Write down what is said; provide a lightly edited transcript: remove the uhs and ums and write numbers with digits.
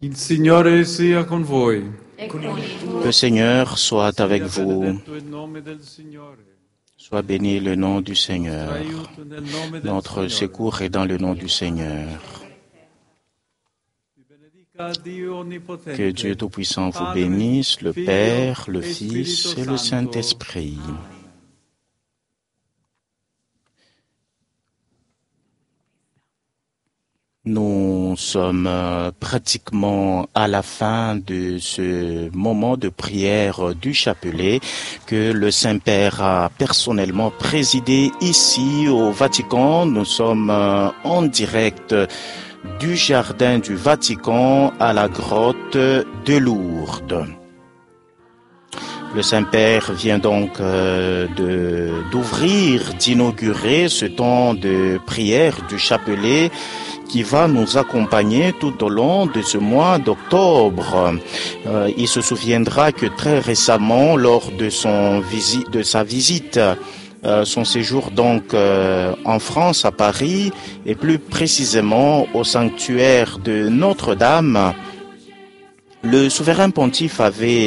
Il Signore sia con voi. Le Seigneur soit avec vous. Soit béni le nom du Seigneur. Notre secours est dans le nom du Seigneur. Que Dieu Tout-Puissant vous bénisse, le Père, le Fils et le Saint-Esprit. Nous sommes pratiquement à la fin de ce moment de prière du chapelet que le Saint-Père a personnellement présidé ici au Vatican. Nous sommes en direct du jardin du Vatican à la grotte de Lourdes. Le Saint-Père vient donc d'inaugurer ce temps de prière du chapelet qui va nous accompagner tout au long de ce mois d'octobre. Il se souviendra que très récemment, lors de sa visite, son séjour donc en France, à Paris, et plus précisément au sanctuaire de Notre-Dame, le souverain pontife avait